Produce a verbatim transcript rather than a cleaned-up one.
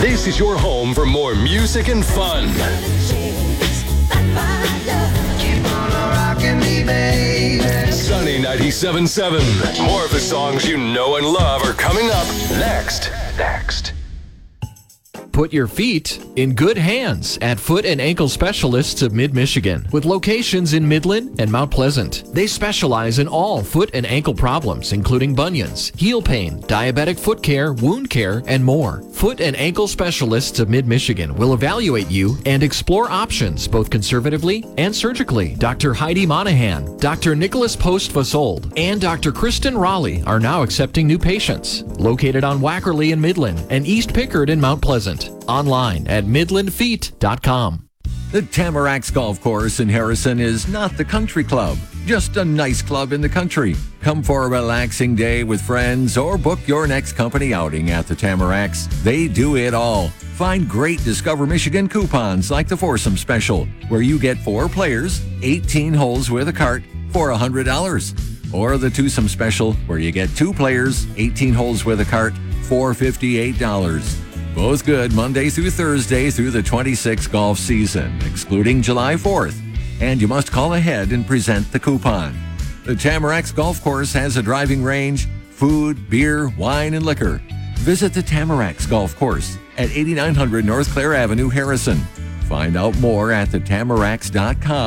This is your home for more music and fun. Sunny ninety-seven point seven. More of the songs you know and love are coming up next. Next. Put your feet in good hands at Foot and Ankle Specialists of Mid-Michigan, with locations in Midland and Mount Pleasant. They specialize in all foot and ankle problems, including bunions, heel pain, diabetic foot care, wound care, and more. Foot and Ankle Specialists of Mid-Michigan will evaluate you and explore options both conservatively and surgically. Doctor Heidi Monahan, Doctor Nicholas Post-Fasold, and Doctor Kristen Raleigh are now accepting new patients. Located on Wackerly in Midland and East Pickard in Mount Pleasant. Online at midland feet dot com. The Tamaracks Golf Course in Harrison is not the country club, just a nice club in the country. Come for a relaxing day with friends or book your next company outing at the Tamaracks. They do it all. Find great Discover Michigan coupons like the Foursome Special, where you get four players, eighteen holes with a cart for one hundred dollars. Or the Twosome Special, where you get two players, eighteen holes with a cart for fifty-eight dollars. Both good Monday through Thursday through the twenty-sixth golf season, excluding July fourth. And you must call ahead and present the coupon. The Tamaracks Golf Course has a driving range, food, beer, wine, and liquor. Visit the Tamaracks Golf Course at eighty-nine hundred North Clare Avenue, Harrison. Find out more at the tamaracks dot com.